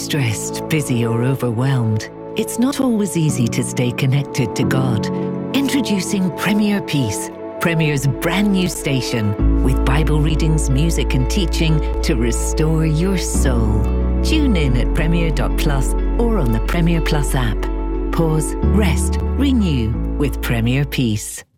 stressed, busy, or overwhelmed, it's not always easy to stay connected to God. Introducing Premier Peace, Premier's brand new station, with Bible readings, music and teaching to restore your soul. Tune in at premier.plus or on the Premier Plus app. Pause, rest, renew with Premier Peace.